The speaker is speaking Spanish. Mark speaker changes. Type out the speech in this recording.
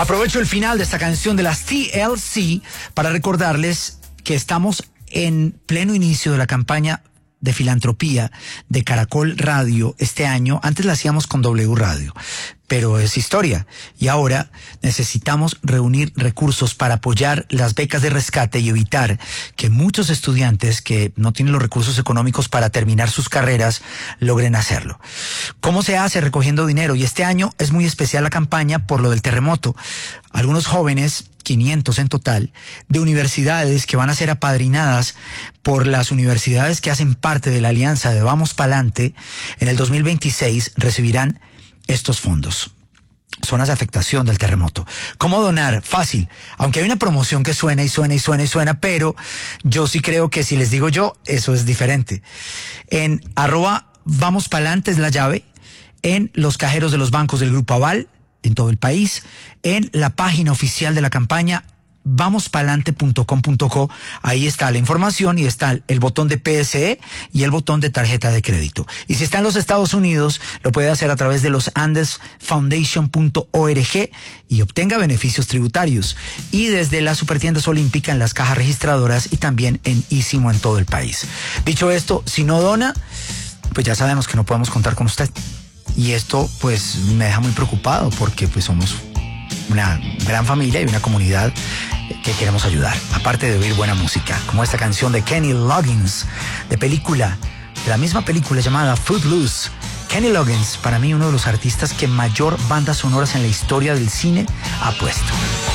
Speaker 1: Aprovecho el final de esta canción de las TLC para recordarles que estamos en pleno inicio de la campaña de filantropía de Caracol Radio este año. Antes la hacíamos con W Radio, pero es historia. Y ahora necesitamos reunir recursos para apoyar las becas de rescate y evitar que muchos estudiantes que no tienen los recursos económicos para terminar sus carreras logren hacerlo. ¿Cómo se hace? Recogiendo dinero. Y este año es muy especial la campaña por lo del terremoto. Algunos jóvenes, 500 en total, de universidades que van a ser apadrinadas por las universidades que hacen parte de la alianza de Vamos Pa'lante, en el 2026 recibirán estos fondos. Zonas de afectación del terremoto. ¿Cómo donar? Fácil. Aunque hay una promoción que suena y suena y suena y suena, pero yo sí creo que si les digo yo, eso es diferente. En @Vamos Pa'lante es la llave, en los cajeros de los bancos del Grupo Aval, en todo el país, en la página oficial de la campaña vamospalante.com.co. Ahí está la información y está el botón de PSE y el botón de tarjeta de crédito. Y si está en los Estados Unidos, lo puede hacer a través de los andesfoundation.org y obtenga beneficios tributarios. Y desde las Supertiendas Olímpica en las cajas registradoras y también en Ísimo en todo el país. Dicho esto, si no dona, pues ya sabemos que no podemos contar con usted. Y esto pues me deja muy preocupado porque pues somos una gran familia y una comunidad que queremos ayudar, aparte de oír buena música, como esta canción de Kenny Loggins, de la misma película llamada Footloose. Kenny Loggins, para mí uno de los artistas que mayor bandas sonoras en la historia del cine ha puesto.